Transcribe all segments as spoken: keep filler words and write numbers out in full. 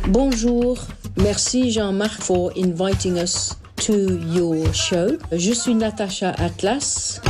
Bonjour, merci Jean-Marc for inviting us to your show. Je suis Natacha Atlas.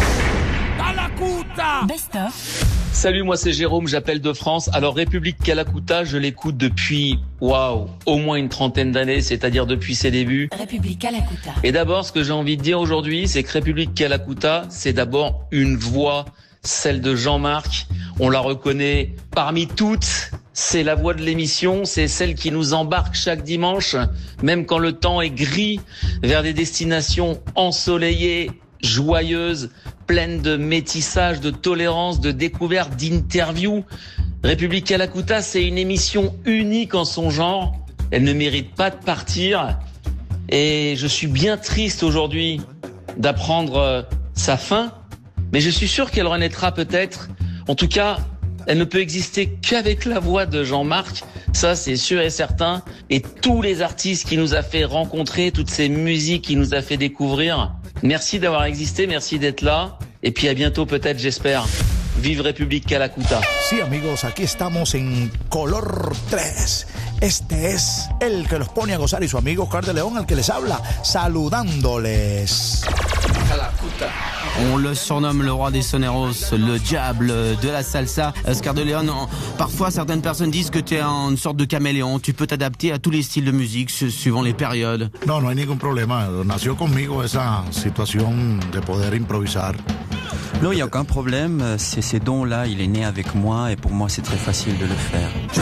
Best of. Salut, moi c'est Jérôme, j'appelle de France. Alors République Kalakuta, je l'écoute depuis, waouh, au moins une trentaine d'années, c'est-à-dire depuis ses débuts. République Kalakuta. Et d'abord, ce que j'ai envie de dire aujourd'hui, c'est que République Kalakuta, c'est d'abord une voix, celle de Jean-Marc. On la reconnaît parmi toutes. C'est la voix de l'émission, c'est celle qui nous embarque chaque dimanche, même quand le temps est gris, vers des destinations ensoleillées, joyeuses, pleines de métissage, de tolérance, de découverte, d'interviews. République Kalakuta, c'est une émission unique en son genre. Elle ne mérite pas de partir. Et je suis bien triste aujourd'hui d'apprendre sa fin. Mais je suis sûr qu'elle renaîtra peut-être. En tout cas, elle ne peut exister qu'avec la voix de Jean-Marc. Ça, c'est sûr et certain. Et tous les artistes qu'il nous a fait rencontrer, toutes ces musiques qu'il nous a fait découvrir. Merci d'avoir existé, merci d'être là. Et puis à bientôt peut-être, j'espère. Vive République Kalakuta. Sí, amigos, aquí estamos en Color tres. Este es el que los pone a gozar y su amigo Oscar de León, al que les habla, saludándoles. Kalakuta. On le surnomme le roi des soneros, le diable de la salsa. Oscar de León, parfois certaines personnes disent que tu es une sorte de caméléon. Tu peux t'adapter à tous les styles de musique suivant les périodes. No, no hay ningún problema. Nació conmigo esa situación de poder improvisar. Non, il n'y a aucun problème. C'est ces dons-là, il est né avec moi et pour moi, c'est très facile de le faire.